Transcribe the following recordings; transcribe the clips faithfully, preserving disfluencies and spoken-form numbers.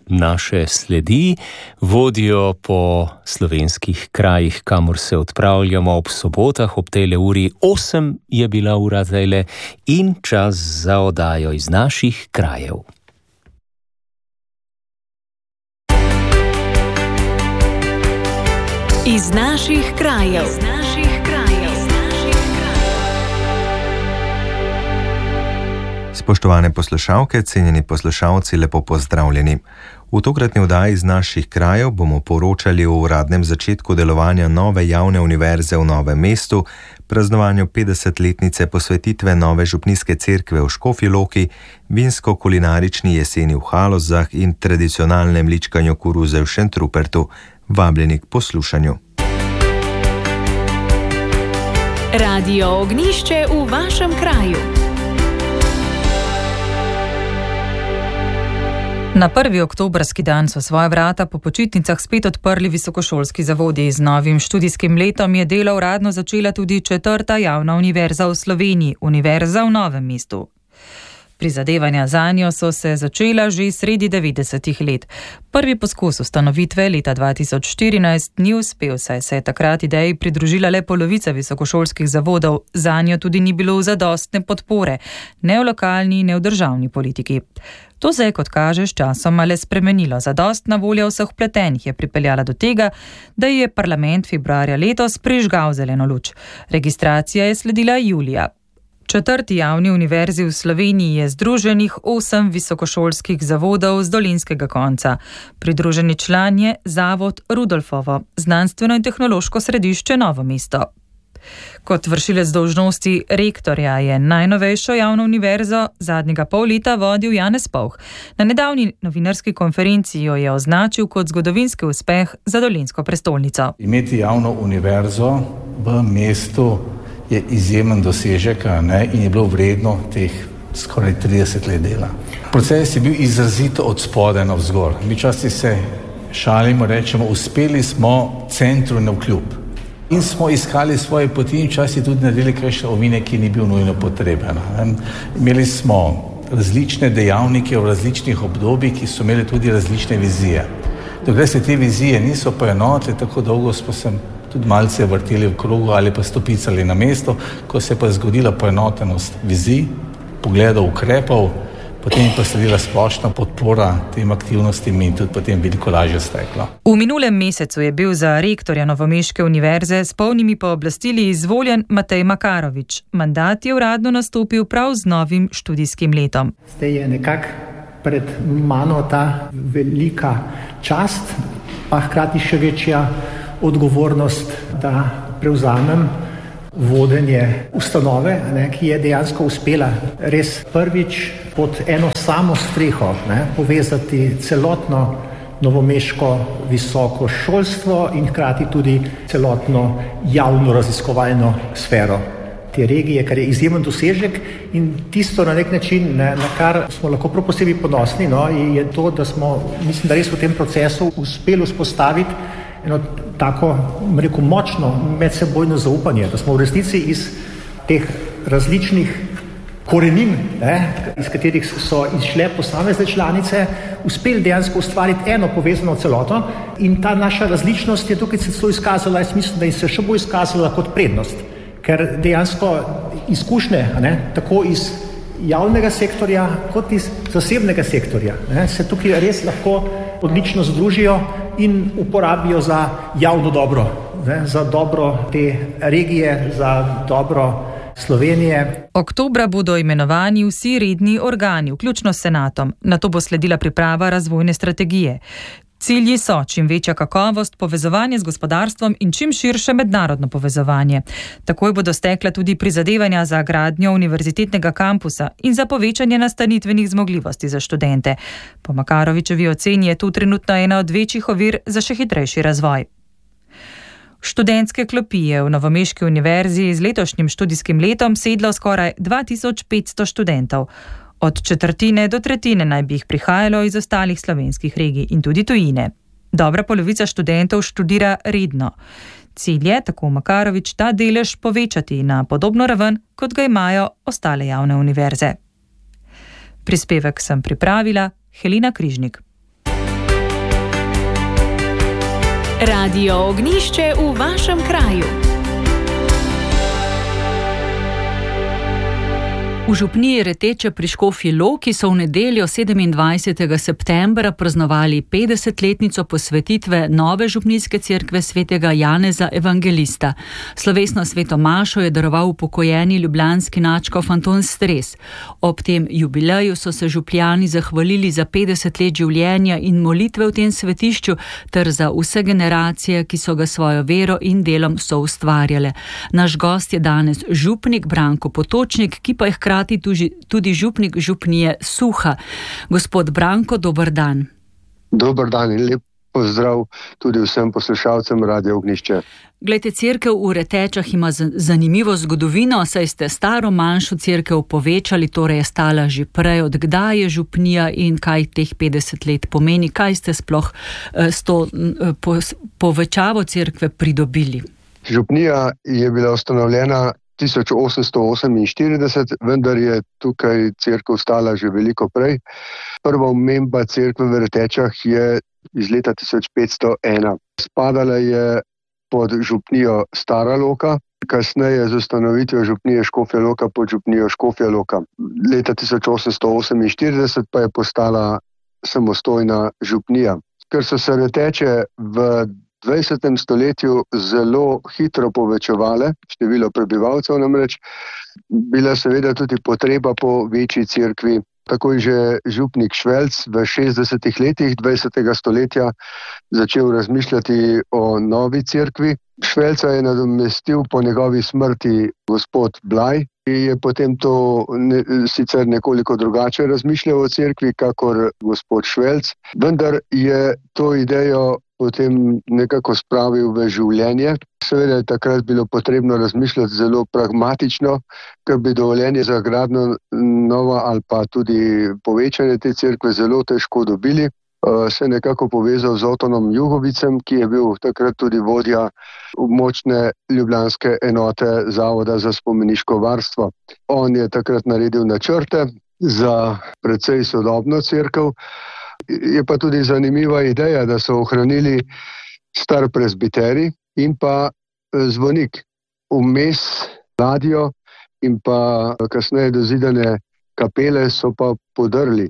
naše sledi vodijo po slovenskih krajih, kamor se odpravljamo ob sobotah, ob tejle uri. Osem je bila ura zdajle in čas za oddajo iz naših krajev. Iz naših krajev. Iz naših krajev. Spoštovane poslušalke, cenjeni poslušalci, lepo pozdravljeni. V tokratni oddaji iz naših krajev bomo poročali o uradnem začetku delovanja nove javne univerze v Novem mestu, praznovanju petdesetletnice posvetitve nove župnijske cerkve v Škofji Loki, vinsko-kulinarični jeseni v Halozah in tradicionalnem ličkanju koruze v Šentrupertu. Vabljeni k poslušanju. Radio Ognjišče v vašem kraju. Na prvi oktobrski dan so svoja vrata po počitnicah spet odprli visokošolski zavodi. Z novim študijskim letom je delo uradno začela tudi četrta javna univerza v Sloveniji, Univerza v Novem mestu. Prizadevanja zanjo so se začela že sredi devetdesetih let. Prvi poskus ustanovitve leta dva tisoč štirinajst ni uspel, saj se je takrat ideji pridružila le polovica visokošolskih zavodov, zanjo tudi ni bilo zadostne podpore, ne v lokalni, ne v državni politiki. To se je, kot kaže, s časoma le spremenilo. Zadostna volja vseh vpletenih je pripeljala do tega, da je parlament februarja letos prižgal zeleno luč. Registracija je sledila julija. Četrti javni univerzi v Sloveniji je združenih osem visokošolskih zavodov z dolenjskega konca. Pridruženi član je Zavod Rudolfovo, znanstveno in tehnološko središče Novo mesto. Kot vršilec dolžnosti rektorja je najnovejšo javno univerzo zadnjega pol leta vodil Janez Povh. Na nedavni novinarski konferenci jo je označil kot zgodovinski uspeh za dolenjsko prestolnico. Imeti javno univerzo v mestu je izjemen dosežek, ne, in je bilo vredno teh skoraj trideset let dela. Proces je bil izrazito od spodaj navzgor. Mi časti se šalimo, rečemo, uspeli smo centru navkljub. In smo iskali svoje poti in časti tudi naredili kakšne ovine, ki ni bil nujno potreben. Imeli smo različne dejavnike v različnih obdobjih, ki so imeli tudi različne vizije. Dokler se te vizije niso poenotile, tako dolgo smo se tudi malce vrteli v krogu ali pa stopicali na mesto, ko se pa je zgodila poenotenost vizij, pogledov, ukrepov, potem pa sledila splošna podpora tem aktivnostim in tudi potem veliko lažje steklo. V minulem mesecu je bil za rektorja Novomeške univerze s polnimi pooblastili izvoljen Matej Makarovič. Mandat je uradno nastopil prav z novim študijskim letom. Zdaj je nekako pred mano ta velika čast, pa hkrati še večja odgovornost, da prevzamem vodenje ustanove, ne, ki je dejansko uspela res prvič pod eno samo streho, ne, povezati celotno novomeško visoko šolstvo in hkrati tudi celotno javno raziskovalno sfero te regije, kar je izjemen dosežek in tisto na nek način, ne, na kar smo lahko prav posebej ponosni, no, je to, da smo, mislim, da res v tem procesu uspeli vzpostaviti eno tako, rekel, močno medsebojno zaupanje, da smo v resnici iz teh različnih korenin, ne, iz katerih so izšle posamezne članice, uspeli dejansko ustvariti eno povezano celoto in ta naša različnost je tukaj se celo izkazala, jaz mislim, da je se še bolj izkazala kot prednost, ker dejansko izkušnje, ne, tako iz javnega sektorja kot iz zasebnega sektorja, ne, se tukaj res lahko odlično združijo in uporabijo za javno dobro, ne, za dobro te regije, za dobro Slovenije. Oktobra bodo imenovani vsi redni organi, vključno s senatom. Nato bo sledila priprava razvojne strategije. Cilji so čim večja kakovost, povezovanje z gospodarstvom in čim širše mednarodno povezovanje. Takoj bodo stekla tudi prizadevanja za gradnjo univerzitetnega kampusa in za povečanje nastanitvenih zmogljivosti za študente. Po Makarovičevi oceni je tu trenutno ena od večjih ovir za še hitrejši razvoj. Študentske klopi je v Novomeški univerzi z letošnjim študijskim letom sedlo skoraj dva tisoč petsto študentov. Od četrtine do tretjine naj bi jih prihajalo iz ostalih slovenskih regij in tudi tujine. Dobra polovica študentov študira redno. Cilj je, tako Makarovič, ta delež povečati na podobno raven, kot ga imajo ostale javne univerze. Prispevek sem pripravila Helena Križnik. Radio Ognjišče v vašem kraju. V župniji Reteče pri Škofji Loki so v nedeljo sedemindvajsetega septembra praznovali petdesetletnico posvetitve nove župnijske cerkve svetega Janeza Evangelista. Slovesno sveto mašo je daroval upokojeni ljubljanski nadškof Anton Stres. Ob tem jubileju so se župljani zahvalili za petdeset let življenja in molitve v tem svetišču ter za vse generacije, ki so ga svojo vero in delom soustvarjale. Naš gost je danes župnik Branko Potočnik, ki pa je hkrati tudi župnik župnije Suha. Gospod Branko, dober dan. Dober dan in lep pozdrav tudi vsem poslušalcem Radia Ognjišče. Glejte, cerkev v Retečah ima zanimivo zgodovino, saj ste staro manjšo cerkev povečali, torej je stala že prej. Od kdaj je župnija in kaj teh petdeset let pomeni? Kaj ste sploh s to povečavo cerkve pridobili? Župnija je bila ustanovljena tisoč osemsto oseminštirideset, vendar je tukaj cerkev stala že veliko prej. Prva omemba cerkve v Retečah je iz leta tisoč petsto ena. Spadala je pod župnijo Stara Loka, kasneje z ustanovitvijo župnije Škofja Loka pod župnijo Škofja Loka. Leta tisoč osemsto oseminštirideset pa je postala samostojna župnija. Ker so se Reteče v dvajsetem stoletju zelo hitro povečevale, število prebivalcev namreč, bila seveda tudi potreba po večji cerkvi. Tako je že župnik Švelc v šestdesetih letih dvajsetega stoletja začel razmišljati o novi cerkvi. Švelca je nadomestil po njegovi smrti gospod Blaj, ki je potem to ne, sicer nekoliko drugače razmišljal o cerkvi, kakor gospod Švelc, vendar je to idejo potem nekako spravil v življenje. Seveda je takrat bilo potrebno razmišljati zelo pragmatično, ker bi dovoljenje za gradnjo nova ali pa tudi povečanje te cerkve zelo težko dobili. Se je nekako povezal z Otonom Jugovicem, ki je bil takrat tudi vodja območne ljubljanske enote Zavoda za spomeniško varstvo. On je takrat naredil načrte za precej sodobno cerkev. Je pa tudi zanimiva ideja, da so ohranili star presbiterij in pa zvonik. Vmes ladjo in pa kasneje dozidane kapele so pa podrli.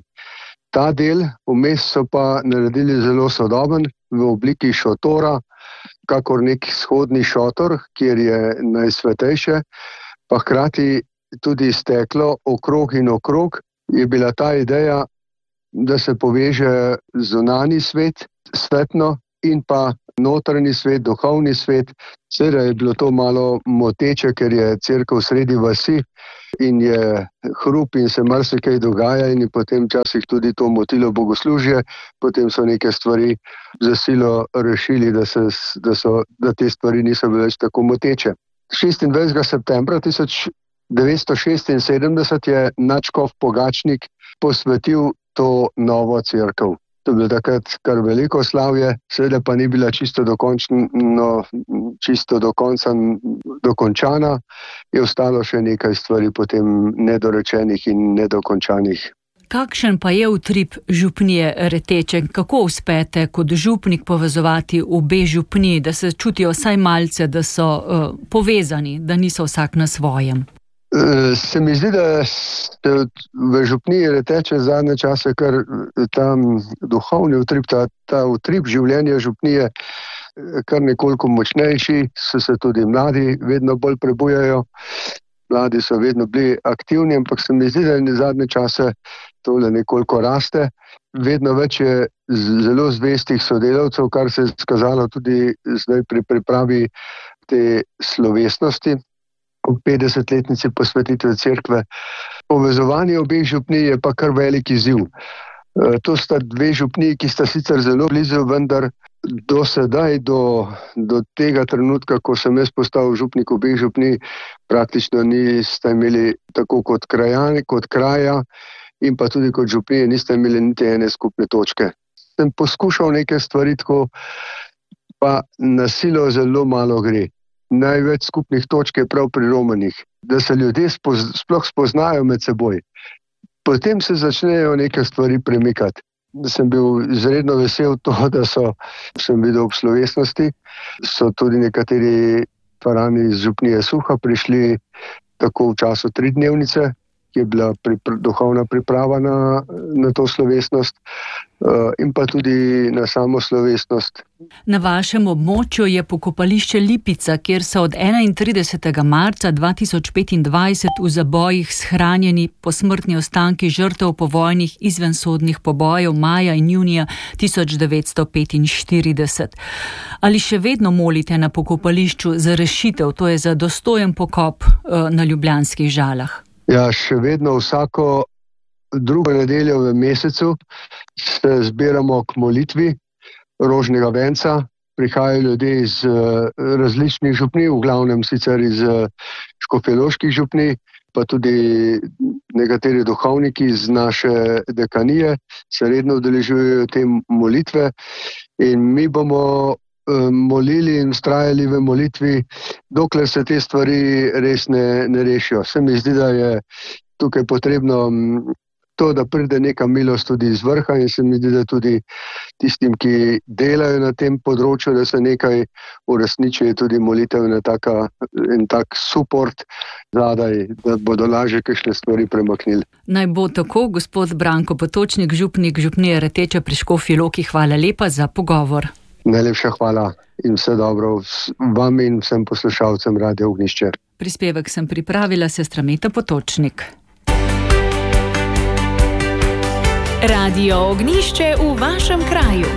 Ta del vmes so pa naredili zelo sodoben v obliki šotora, kakor nek shodni šotor, kjer je najsvetejše, pa hkrati tudi steklo okrog in okrog. Je bila ta ideja, da se poveže zunanji svet, svetno, in pa notranji svet, duhovni svet. Seveda je bilo to malo moteče, ker je cerkev sredi vasi in je hrup in se marsikaj dogaja in je potem včasih tudi to motilo bogoslužje. Potem so neke stvari za silo rešili, da, se, da, so, da te stvari niso bile več tako moteče. šestindvajsetega septembra tisoč devetsto šestinsedemdeset je nadškof Pogačnik posvetil to novo cerkev. To je bilo takrat kar veliko slavje, seveda pa ni bila čisto dokončno, čisto do konca dokončana. Je ostalo še nekaj stvari potem nedorečenih in nedokončanih. Kakšen pa je utrip župnije Reteče? Kako uspete kot župnik povezovati obe župniji, da se čutijo vsaj malce, da so uh, povezani, da niso vsak na svojem? Se mi zdi, da se v župniji Reteče zadnje čase kar ta duhovni utrip, ta, ta utrip življenja župnije kar nekoliko močnejši, so se tudi mladi vedno bolj prebujajo. Mladi so vedno bili aktivni, ampak se mi zdi, da je zadnje čase tole nekoliko raste. Vedno več je zelo zvestih sodelavcev, kar se je skazalo tudi zdaj pri pripravi te slovesnosti ob petdesetletnici posvetitve cerkve. Povezovanje obeh župnij je pa kar velik izziv. To sta dve župniji, ki sta sicer zelo blizu, vendar do sedaj, do, do tega trenutka, ko sem jaz postal župnik obeh župnij, praktično niste imeli tako kot krajani, kot kraja in pa tudi kot župnije niste imeli niti ene skupne točke. Sem poskušal neke stvari tako, pa na silo zelo malo gre. Največ skupnih točk je prav pri romanih, da se ljudje spoz, sploh spoznajo med seboj. Potem se začnejo neke stvari premikati. sem bil izredno vesel to, da so, sem videl ob slovesnosti, so tudi nekateri farani iz župnije Suha prišli tako v času tridnevnice, ki je bila pripra- duhovna priprava na, na to slovesnost uh, in pa tudi na samo slovesnost. Na vašem območju je pokopališče Lipica, kjer so od enaintridesetega marca dva tisoč petindvajset v zabojih shranjeni posmrtni ostanki žrtev povojnih izvensodnih pobojev maja in junija tisoč devetsto petinštirideset. Ali še vedno molite na pokopališču za rešitev, to je za dostojen pokop uh, na ljubljanskih Žalah? Ja, še vedno vsako drugo nedeljo v mesecu se zbiramo k molitvi rožnega venca. Prihajajo ljudje iz uh, različnih župnij, v glavnem sicer iz uh, škofjeloških župnij, pa tudi nekateri duhovniki iz naše dekanije se redno udeležujejo te molitve in mi bomo molili in vztrajali v molitvi, dokler se te stvari res ne, ne rešijo. Se mi zdi, da je tukaj potrebno to, da pride neka milost tudi iz vrha in se mi zdi, da tudi tistim, ki delajo na tem področju, da se nekaj uresničuje tudi molitev na taka, en tak support zadaj, da bodo lažje kakšne stvari premaknili. Naj bo tako, gospod Branko Potočnik, župnik župnije Reteče pri Škofji Loki, hvala lepa za pogovor. Najlepša hvala in vse dobro vam in vsem poslušalcem Radia Ognjišče. Prispevek sem pripravila sestra Meta Potočnik. Radio Ognjišče v vašem kraju.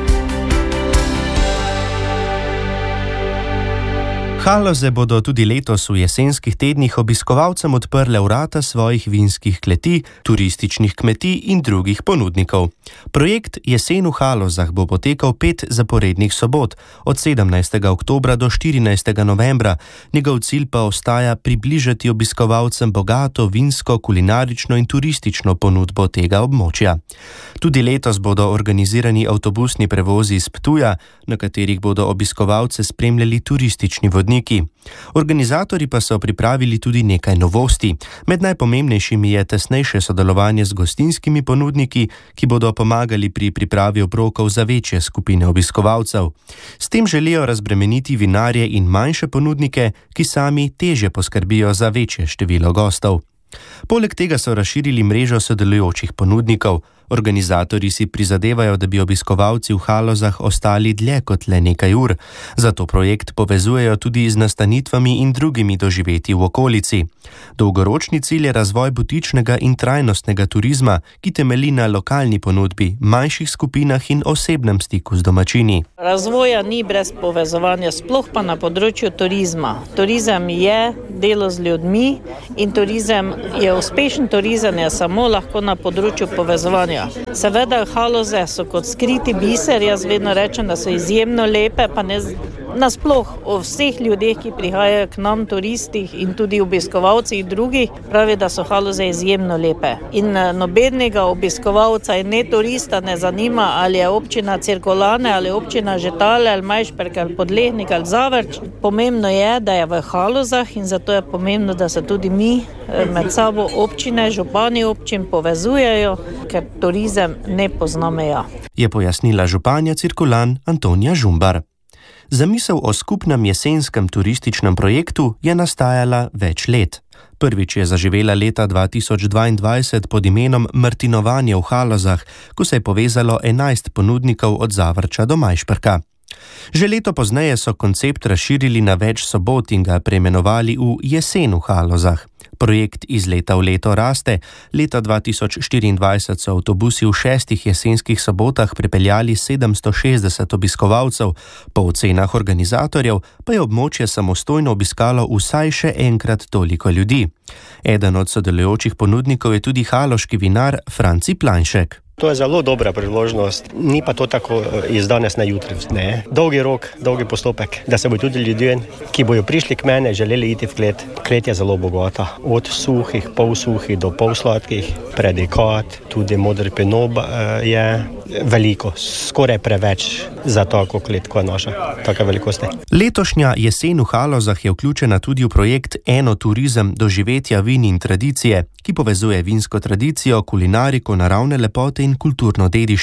Haloze bodo tudi letos v jesenskih tednih obiskovalcem odprle vrata svojih vinskih kleti, turističnih kmetij in drugih ponudnikov. Projekt Jesen v Halozah bo potekal pet zaporednih sobot, od sedemnajstega oktobra do štirinajstega novembra. Njegov cilj pa ostaja približati obiskovalcem bogato vinsko, kulinarično in turistično ponudbo tega območja. Tudi letos bodo organizirani avtobusni prevozi iz Ptuja, na katerih bodo obiskovalce spremljali turistični vodniki. Organizatorji pa so pripravili tudi nekaj novosti. Med najpomembnejšimi je tesnejše sodelovanje z gostinskimi ponudniki, ki bodo pomagali pri pripravi obrokov za večje skupine obiskovalcev. S tem želijo razbremeniti vinarje in manjše ponudnike, ki sami težje poskrbijo za večje število gostov. Poleg tega so razširili mrežo sodelujočih ponudnikov. Organizatorji si prizadevajo, da bi obiskovalci v Halozah ostali dlje kot le nekaj ur. Zato projekt povezujejo tudi z nastanitvami in drugimi doživetji v okolici. Dolgoročni cilj je razvoj butičnega in trajnostnega turizma, ki temelji na lokalni ponudbi, manjših skupinah in osebnem stiku z domačini. Razvoja ni brez povezovanja, sploh pa na področju turizma. Turizem je delo z ljudmi in turizem je uspešen turizem je samo lahko na področju povezovanja. Seveda Haloze so kot skriti biser, jaz vedno rečem, da so izjemno lepe, pa ne nasploh o vseh ljudeh, ki prihajajo k nam, turistih in tudi obiskovalci in drugi, pravi, da so Haloze izjemno lepe. In nobenega obiskovalca in ne turista ne zanima, ali je občina Cirkulane, ali občina Žetale, ali Majšperk, ali Podlehnik, ali Zavrč. Pomembno je, da je v Halozah in zato je pomembno, da se tudi mi med sabo občine, župani občin povezujejo, ker turizem ne pozna meja. Je pojasnila županja Cirkulan Antonija Žumbar. Zamisel o skupnem jesenskem turističnem projektu je nastajala več let. Prvič je zaživela leta dva tisoč dvaindvajset pod imenom Martinovanje v Halozah, ko se je povezalo enajst ponudnikov od Zavrča do Majšperka. Že leto pozneje so koncept razširili na več sobot in ga preimenovali v Jesen v Halozah. Projekt iz leta v leto raste. Leta dva tisoč štiriindvajset so avtobusi v šestih jesenskih sobotah pripeljali sedemsto šestdeset obiskovalcev, po ocenah organizatorjev pa je območje samostojno obiskalo vsaj še enkrat toliko ljudi. Eden od sodelujočih ponudnikov je tudi haloški vinar Franci Planšek. To je zelo dobra priložnost, ni pa to tako iz danes na jutri. Ne. Dolgi rok, dolgi postopek, da se bodo tudi ljudje, ki bojo prišli k mene, želeli iti v klet. Klet je zelo bogata, od suhih, polsuhih do polsladkih, predikat, tudi modri pinot je veliko, skoraj preveč za tako klet, kot je naša, take velikosti. Letošnja Jesen v Halozah je vključena tudi v projekt Enoturizem doživetja vin in tradicije, ki povezuje vinsko tradicijo, kulinariko, naravne lepote in kulturno dediščino.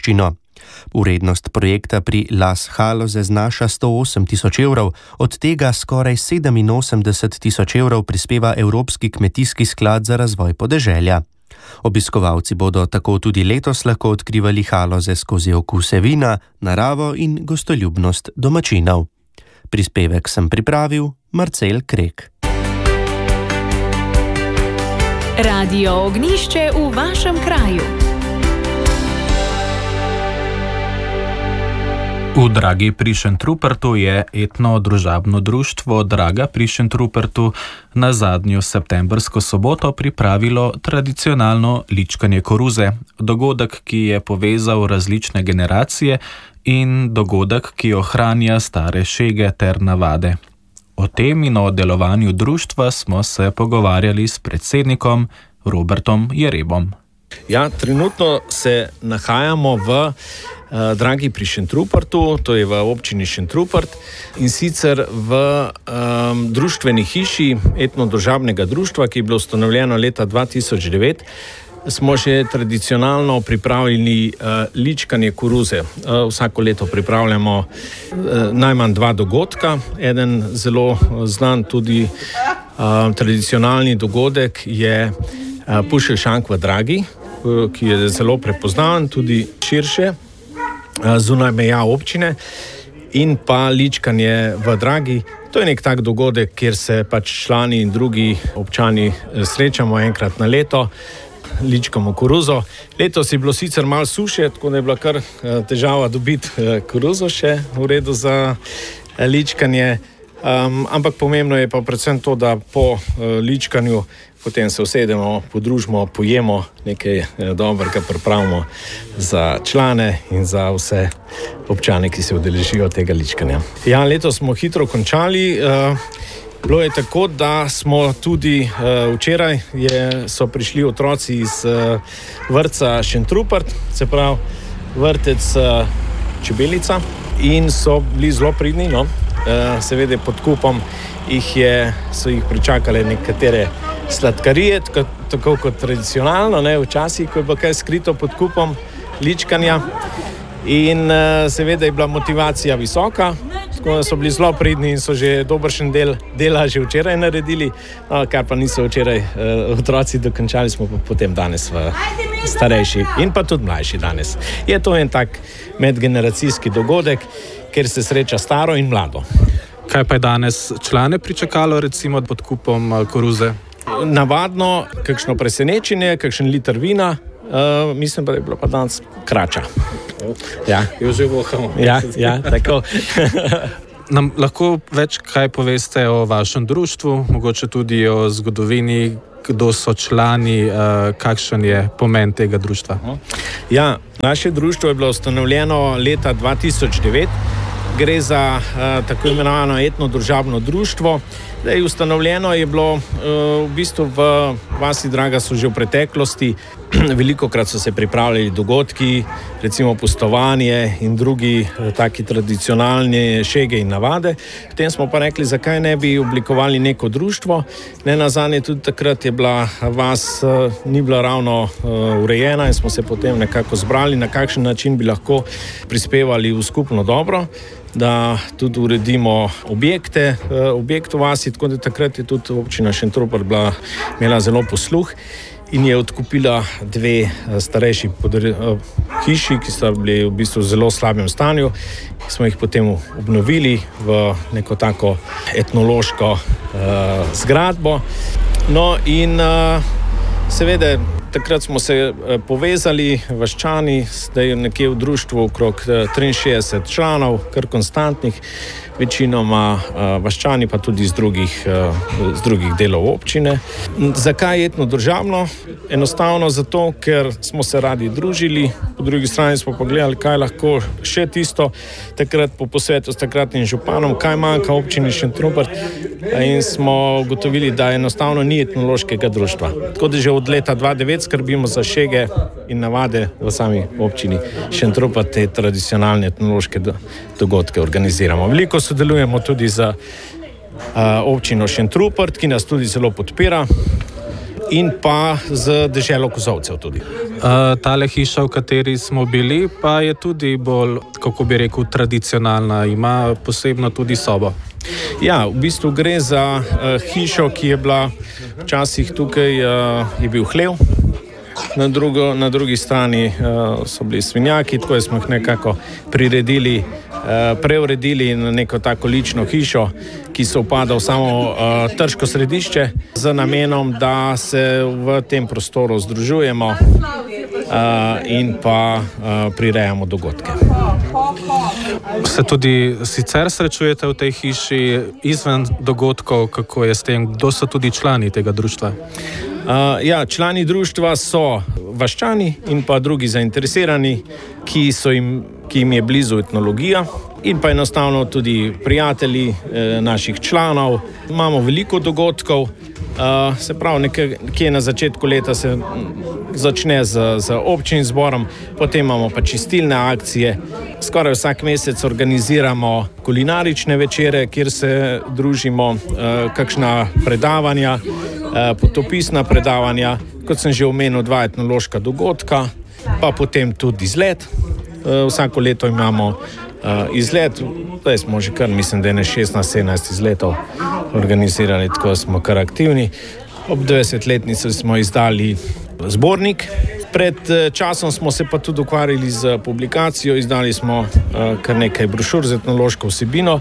Vrednost projekta pri Las Haloze znaša sto osem tisoč evrov, od tega skoraj sedeminosemdeset tisoč evrov prispeva Evropski kmetijski sklad za razvoj podeželja. Obiskovalci bodo tako tudi letos lahko odkrivali Haloze skozi okuse vina, naravo in gostoljubnost domačinov. Prispevek sem pripravil Marcel Krek. Radio Ognjišče v vašem kraju. V Dragi pri Šentrupertu je etno-družabno društvo Draga pri Šentrupertu na zadnjo septembrsko soboto pripravilo tradicionalno ličkanje koruze, dogodek, ki je povezal različne generacije in dogodek, ki ohranja stare šege ter navade. O tem in o delovanju društva smo se pogovarjali s predsednikom Robertom Jerebom. Ja, trenutno se nahajamo v uh, Dragi pri Šentrupertu, to je v občini Šentrupert, in sicer v um, društveni hiši etno-družabnega društva, ki je bilo ustanovljeno leta dva tisoč devet. Smo že tradicionalno pripravili uh, ličkanje koruze. Uh, vsako leto pripravljamo uh, najmanj dva dogodka. Eden zelo znan tudi uh, tradicionalni dogodek je uh, Pušelšank v Dragi, uh, ki je zelo prepoznaven tudi širše uh, zunaj meja občine, in pa ličkanje v Dragi. To je nek tak dogodek, kjer se pač člani in drugi občani srečamo enkrat na leto, ličkamo koruzo. Letos je bilo sicer malo suše, tako da je bila kar težava dobiti koruzo še v redu za ličkanje. Um, ampak pomembno je pa predvsem to, da po ličkanju potem se usedemo, podružimo, pojemo nekaj dobrega, pripravimo za člane in za vse občane, ki se udeležijo tega ličkanja. Ja, letos smo hitro končali. Uh, Bilo je tako, da smo tudi uh, včeraj je, so prišli otroci iz uh, vrtca Šentrupert, se pravi vrtec uh, Čebelica, in so bili zelo pridni. No? Uh, seveda pod kupom jih je, so jih pričakale nekatere sladkarije, tako, tako kot tradicionalno, ne? Včasih, ko je bilo kaj skrito pod kupom ličkanja. In uh, seveda je bila motivacija visoka, tako da so bili zelo pridni in so že dobršen del dela že včeraj naredili, no, kar pa niso včeraj uh, otroci dokončali, smo pa potem danes v starejši in pa tudi mlajši danes. Je to en tak medgeneracijski dogodek, kjer se sreča staro in mlado. Kaj pa je danes člane pričakalo recimo pod kupom uh, koruze? Navadno, kakšno presenečenje, kakšen liter vina, uh, mislim pa, da je bilo pa danes krača. Ja, je že vohal. Ja, ja, tako. Nam lahko več kaj poveste o vašem društvu, mogoče tudi o zgodovini, kdo so člani, kakšen je pomen tega društva? Ja, naše društvo je bilo ustanovljeno leta dva tisoč devet. Gre za uh, tako imenovano etno-družabno društvo. Da je ustanovljeno, je bilo uh, v bistvu v vasi Draga so že v preteklosti. Velikokrat so se pripravljali dogodki, recimo pustovanje in drugi uh, taki tradicionalni šege in navade. Potem smo pa rekli, zakaj ne bi oblikovali neko društvo. Ne nazadnje tudi takrat je bila vas, uh, ni bila ravno uh, urejena in smo se potem nekako zbrali, na kakšen način bi lahko prispevali v skupno dobro, da tudi uredimo objekte, objekt v vasi, tako da takrat je tudi občina Šentrupert bila, imela zelo posluh in je odkupila dve starejši podari, hiši, ki sta bili v bistvu v zelo slabem stanju. Smo jih potem obnovili v neko tako etnološko uh, zgradbo. No in uh, seveda takrat smo se povezali, vaščani, zdaj je nekje v društvu okrog triinšestdeset članov, kar konstantnih, večinoma vaščani, pa tudi z drugih, z drugih delov občine. Zakaj etno-družabno? Enostavno zato, ker smo se radi družili, po drugi strani smo pogledali, kaj lahko še tisto, takrat po posvetu s takratnim županom, kaj manjka občini Šentrupert, in smo ugotovili, da enostavno ni etnološkega društva. Tako da že od leta dva tisoč devet skrbimo za šege in navade v sami občini Šentrupert, te tradicionalne etnološke dogodke organiziramo. Veliko sodelujemo tudi za uh, občino Šentrupert, ki nas tudi zelo podpira. in pa z deželo Kozovcev tudi. Uh, tale hiša, v kateri smo bili, pa je tudi bolj, kako bi rekel, tradicionalna, ima posebno tudi sobo. Ja, v bistvu gre za uh, hišo, ki je bila včasih tukaj, uh, je bil hlev, na, drugo, na drugi strani uh, so bili svinjaki, tako smo jih nekako priredili, uh, preuredili na neko tako lično hišo, ki se upada v samo uh, Trško središče, z namenom, da se v tem prostoru združujemo uh, in pa uh, prirejamo dogodke. Se tudi sicer srečujete v tej hiši izven dogodkov, kako je s tem, kdo so tudi člani tega društva? Uh, ja, člani društva so vaščani in pa drugi zainteresirani, ki, so jim, ki jim je blizu etnologija, in pa enostavno tudi prijatelji eh, naših članov. Imamo veliko dogodkov, uh, se pravi, nekje na začetku leta se začne z, z občinim zborom, potem imamo pa čistilne akcije. Skoraj vsak mesec organiziramo kulinarične večere, kjer se družimo, uh, kakšna predavanja, uh, potopisna predavanja, kot sem že omenil, dva etnološka dogodka, pa potem tudi izlet. Uh, vsako leto imamo Uh, izlet, zdaj smo že kar, mislim, da je ne šestnajst sedemnajst izletov organizirali, tako smo kar aktivni. Ob dvajsetletnici smo izdali zbornik. Pred uh, časom smo se pa tudi ukvarjali z publikacijo, izdali smo uh, kar nekaj brošur z etnološko vsebino.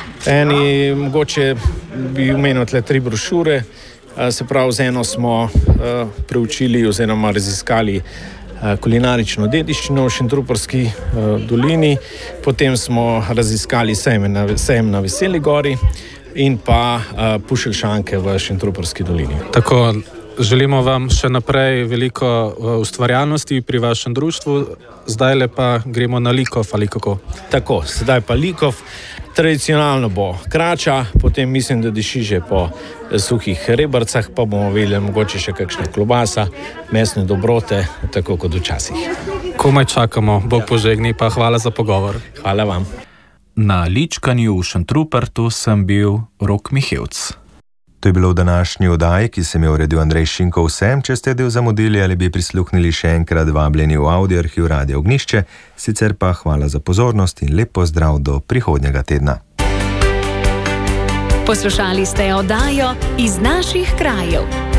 Eni, mogoče bi omenil tle tri brošure, uh, se pravi, z eno smo uh, preučili oziroma raziskali kulinarično dediščino v Šentrupertski uh, dolini, potem smo raziskali sejem na, sejem na Veseli gori in pa uh, pušelšanke v Šentrupertski dolini. Tako, želimo vam še naprej veliko uh, ustvarjalnosti pri vašem društvu, zdaj le pa gremo na Likov ali kako? Tako, sedaj pa Likov. Tradicionalno bo krača, potem mislim, da diši že po suhih rebrcah, pa bomo videli mogoče še kakšna klobasa, mesne dobrote, tako kot včasih. Komaj čakamo, Bog požegni, pa hvala za pogovor. Hvala vam. Na ličkanju v Šentrupertu sem bil Rok Mihevc. To je bilo v današnji oddaji, ki sem jo uredil Andrej Šinko. Vsem, če ste del zamudili ali bi prisluhnili še enkrat, vabljeni v audio arhiv Radio Ognjišče, sicer pa hvala za pozornost in lep pozdrav do prihodnjega tedna. Poslušali ste oddajo Iz naših krajev.